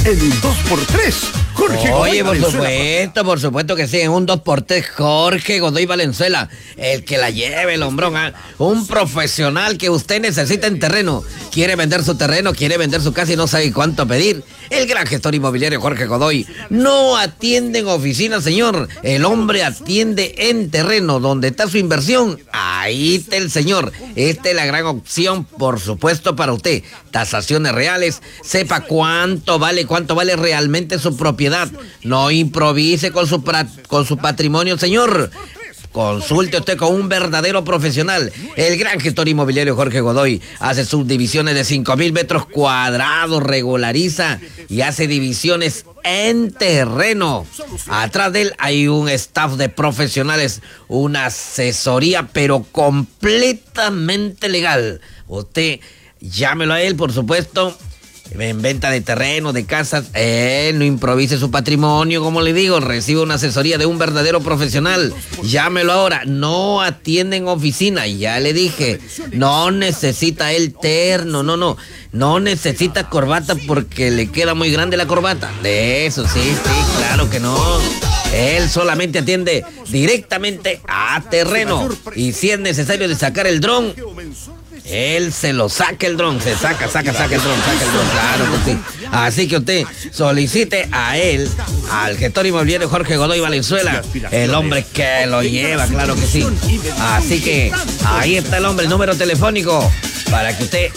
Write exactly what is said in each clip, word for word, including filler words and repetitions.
en un dos por tres. Jorge Oye, Godoy por Valenzuela. supuesto, por supuesto que sí, en un dos por tres, Jorge Godoy Valenzuela, el que la lleve, el hombrón, ¿eh? Un profesional que usted necesita en terreno. Quiere vender su terreno, quiere vender su casa y no sabe cuánto pedir. El gran gestor inmobiliario Jorge Godoy no atiende en oficina, señor. El hombre atiende en terreno. Donde está su inversión, ahí está el señor. Esta es la gran opción, por supuesto, para usted. Tasaciones reales, sepa cuánto vale, cuánto vale realmente su propiedad. No improvise con su, pra- con su patrimonio, señor. Consulte usted con un verdadero profesional. El gran gestor inmobiliario Jorge Godoy hace subdivisiones de cinco mil metros cuadrados, regulariza y hace divisiones en terreno. Atrás de él hay un staff de profesionales, una asesoría, pero completamente legal. Usted llámelo a él, por supuesto. En venta de terreno, de casas, eh, no improvise su patrimonio, como le digo, recibe una asesoría de un verdadero profesional. Llámelo ahora, no atiende en oficina, ya le dije, no necesita el terno, no, no, no necesita corbata porque le queda muy grande la corbata. De eso, sí, sí, claro que no. Él solamente atiende directamente a terreno y si es necesario de sacar el dron, él se lo saca el dron, se saca, saca, saca el dron, saca el dron, claro que sí. Así que usted solicite a él, al gestor inmobiliario Jorge Godoy Valenzuela, el hombre que lo lleva, claro que sí. Así que ahí está el hombre, el número telefónico, para que usted...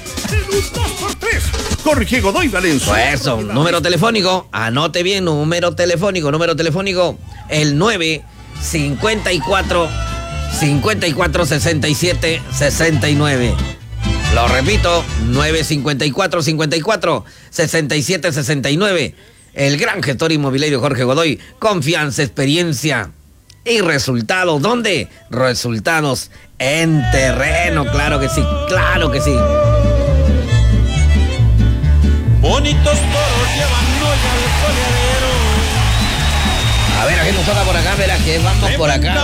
Jorge Godoy Valenzuela. Pues eso, número telefónico, anote bien, número telefónico, número telefónico, el nueve cincuenta y cuatro cincuenta y cuatro sesenta y siete sesenta y nueve. Lo repito, nueve cincuenta y cuatro cincuenta y cuatro sesenta y siete sesenta y nueve. El gran gestor inmobiliario Jorge Godoy, confianza, experiencia y resultados. ¿Dónde? Resultados en terreno, claro que sí, claro que sí. Bonitos toros llevan noya al coleadero. A ver, a qué nos toca por acá, a ver a qué vamos por acá.